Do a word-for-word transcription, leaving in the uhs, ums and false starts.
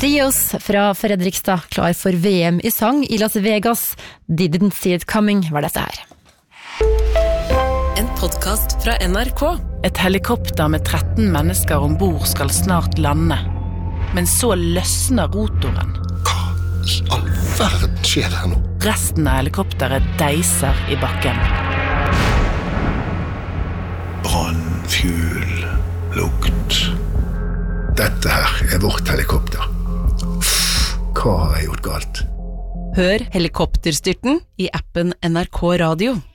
Rios fra Fredrikstad, klar for V M i sang i Las Vegas. Didn't see it coming var dette her. En podcast fra N R K. Et helikopter med tretten mennesker ombord skal snart lande. Men så løsner rotoren. Hva i all verden skjer her nå? Resten av helikopteret deiser i bakken. Brann, fuel, lukt. Dette her er vårt helikopter. Hva har jeg gjort galt? Hør helikopterstyrten i appen N R K Radio.